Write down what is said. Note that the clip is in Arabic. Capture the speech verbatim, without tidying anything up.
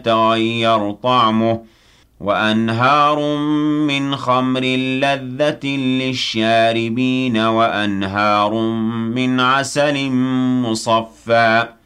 يتغير طعمه وأنهار من خمر لذة للشاربين وأنهار من عسل مصفى